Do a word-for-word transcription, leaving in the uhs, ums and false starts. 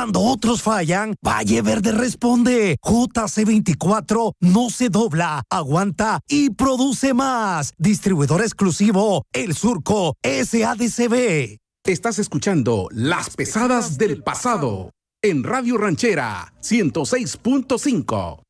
Cuando otros fallan, Valle Verde responde. J C veinticuatro no se dobla, aguanta y produce más. Distribuidor exclusivo, El Surco, S A D C B. Estás escuchando Las Pesadas del Pasado en Radio Ranchera ciento seis punto cinco.